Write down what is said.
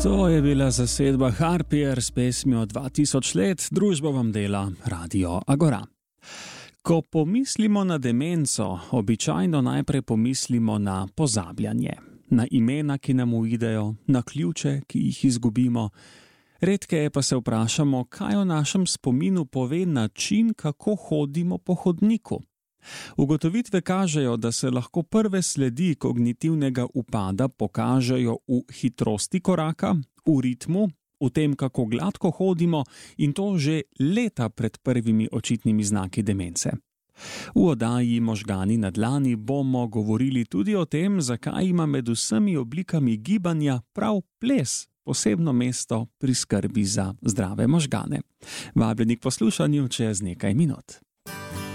To je bila zasedba Harpier s pesmijo 2000 let, družbo vam dela Radio Agora. Ko pomislimo na demenco, običajno najprej pomislimo na pozabljanje, na imena, ki nam uidejo, na ključe, ki jih izgubimo. Redkeje pa se vprašamo, kaj o našem spominu pove način, kako hodimo po hodniku. Ugotovitve kažejo, da se lahko prve sledi kognitivnega upada pokažejo v hitrosti koraka, v ritmu, v tem, kako gladko hodimo in to že leta pred prvimi očitnimi znaki demence. V oddaji Možgani na dlani bomo govorili tudi o tem, zakaj ima med vsemi oblikami gibanja prav ples posebno mesto pri skrbi za zdrave možgane. Vabljeni k poslušanju čez nekaj minut.